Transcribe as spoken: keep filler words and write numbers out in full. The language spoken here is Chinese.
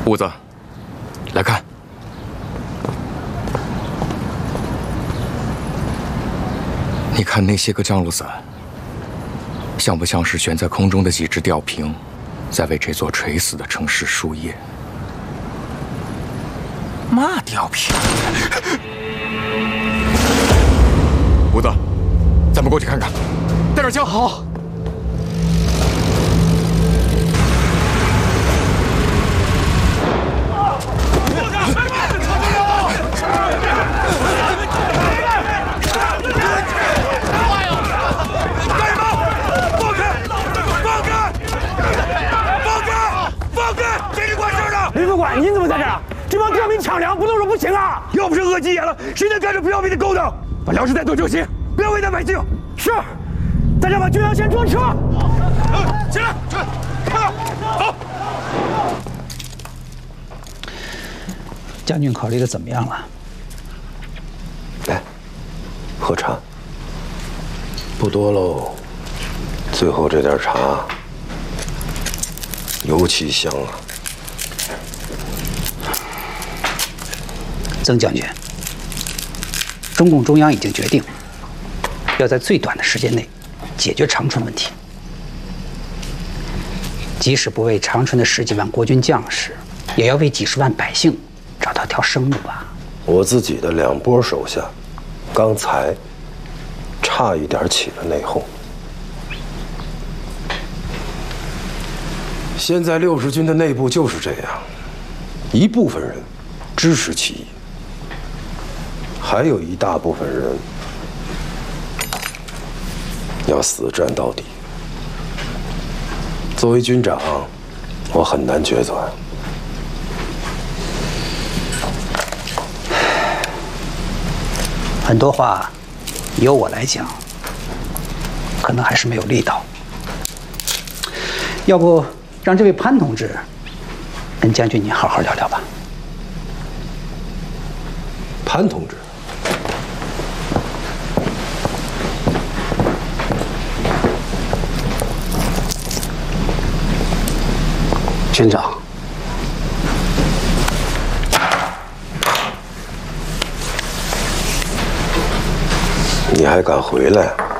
五子，来看。你看那些个降落伞，像不像是悬在空中的几只吊瓶，在为这座垂死的城市输液？嘛吊瓶？五子，咱们过去看看，带点枪。好。 林副官，您怎么在这儿？这帮刁民抢粮，不动手不行啊！要不是饿急眼了，谁能干这不要命的勾当？把粮食带走就行，不要为难百姓。是，大家把军粮先装车。起来，起来，快点，走。 将军考虑的怎么样了？ 来，喝茶。不多喽，最后这点茶尤其香啊。 曾将军，中共中央已经决定，要在最短的时间内解决长春问题。即使不为长春的十几万国军将士，也要为几十万百姓找到条生路吧。 我自己的两波手下，刚才差一点起了内讧。现在六十军的内部就是这样，一部分人支持起义。 还有一大部分人要死战到底。作为军长，我很难抉择。 很多话由我来讲，可能还是没有力道。要不让这位潘同志跟将军你好好聊聊吧。 潘同志。 军长， 你还敢回来？